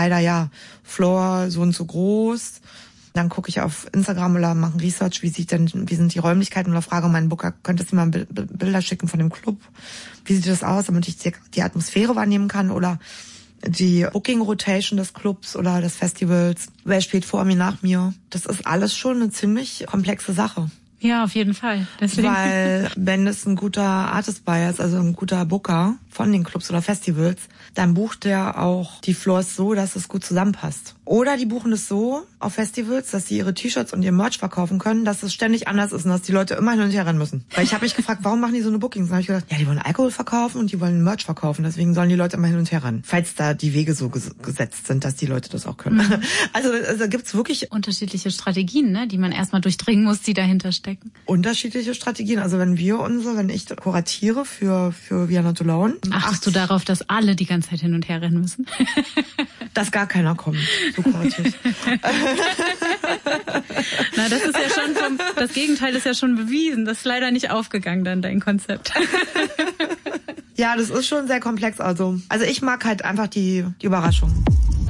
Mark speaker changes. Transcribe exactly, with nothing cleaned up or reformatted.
Speaker 1: leider ja, Floor so und so groß. Dann gucke ich auf Instagram oder mache Research, wie sieht denn, wie sind die Räumlichkeiten, oder frage meinen Booker, könntest du mir mal Bilder schicken von dem Club? Wie sieht das aus, damit ich die Atmosphäre wahrnehmen kann oder die Booking Rotation des Clubs oder des Festivals? Wer spielt vor mir, nach mir? Das ist alles schon eine ziemlich komplexe Sache.
Speaker 2: Ja, auf jeden Fall. Deswegen.
Speaker 1: Weil wenn es ein guter Artist Buyer ist, also ein guter Booker von den Clubs oder Festivals, dann bucht der auch die Floors so, dass es gut zusammenpasst. Oder die buchen es so auf Festivals, dass sie ihre T-Shirts und ihr Merch verkaufen können, dass es ständig anders ist und dass die Leute immer hin und her rennen müssen. Weil ich habe mich gefragt, warum machen die so eine Bookings? Dann habe ich gedacht, ja, die wollen Alkohol verkaufen und die wollen Merch verkaufen, deswegen sollen die Leute immer hin und her rennen. Falls da die Wege so ges- gesetzt sind, dass die Leute das auch können. Mhm. Also, also gibt's wirklich
Speaker 2: unterschiedliche Strategien, ne, die man erstmal durchdringen muss, die dahinter stecken.
Speaker 1: Unterschiedliche Strategien. Also wenn wir unsere, wenn ich kuratiere für für We Are Not Alone.
Speaker 2: Achtest du darauf, dass alle die ganze Zeit hin und her rennen müssen?
Speaker 1: Dass gar keiner kommt. So kurativ.
Speaker 2: Na, das ist ja schon vom, das Gegenteil ist ja schon bewiesen. Das ist leider nicht aufgegangen, dann dein Konzept.
Speaker 1: Ja, das ist schon sehr komplex. Also, also ich mag halt einfach die, die Überraschung.